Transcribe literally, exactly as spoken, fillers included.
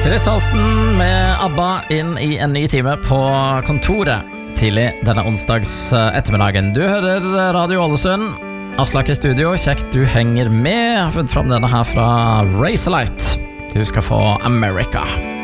Therese Halsten med ABBA inn i en ny time på kontoret tidlig denne onsdags ettermiddagen. Du hører Radio Ålesund, Aslak i studio, kjekt du henger med. Jeg har funnet frem denne her fra Razorlight. Du skal få America.